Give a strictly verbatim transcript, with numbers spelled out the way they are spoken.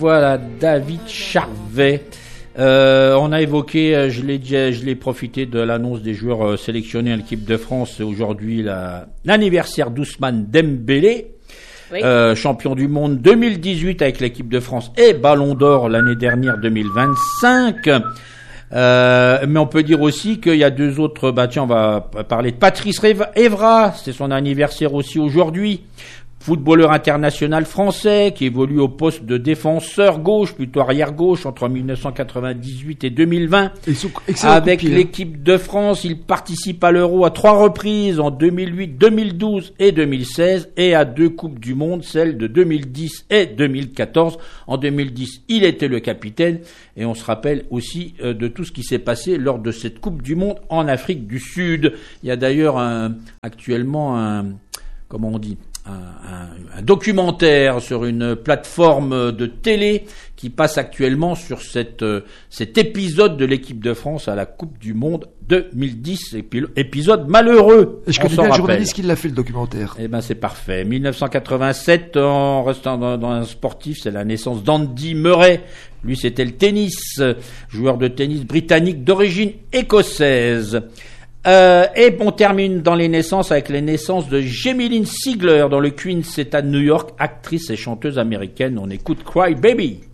voilà, David Charvet. Euh, on a évoqué, je l'ai, je l'ai profité de l'annonce des joueurs sélectionnés à l'équipe de France. Aujourd'hui, la, l'anniversaire d'Ousmane Dembélé. Oui. Euh, champion du monde deux mille dix-huit avec l'équipe de France et Ballon d'Or l'année dernière deux mille vingt-cinq. Euh, mais on peut dire aussi qu'il y a deux autres. Bah tiens, on va parler de Patrice Evra. C'est son anniversaire aussi aujourd'hui. Footballeur international français qui évolue au poste de défenseur gauche, plutôt arrière gauche, entre dix-neuf cent quatre-vingt-dix-huit et deux mille vingt. Avec l'équipe de France, il participe à l'Euro à trois reprises, en deux mille huit, deux mille douze et deux mille seize, et à deux Coupes du Monde, celles de deux mille dix et deux mille quatorze. En deux mille dix, il était le capitaine, et on se rappelle aussi euh, de tout ce qui s'est passé lors de cette Coupe du Monde en Afrique du Sud. Il y a d'ailleurs un, actuellement un, comment on dit, Un, un, un documentaire sur une plateforme de télé qui passe actuellement sur cette, euh, cet épisode de l'équipe de France à la Coupe du Monde deux mille dix, épi- épisode malheureux. Et je connais bien le journaliste qui l'a fait, le documentaire. Eh ben c'est parfait. dix-neuf cent quatre-vingt-sept, en restant dans, dans un sportif, c'est la naissance d'Andy Murray. Lui, c'était le tennis, joueur de tennis britannique d'origine écossaise. Euh, et on termine dans les naissances avec les naissances de Gemilyn Sigler dans le Queens, c'est à New York, actrice et chanteuse américaine. On écoute Cry Baby.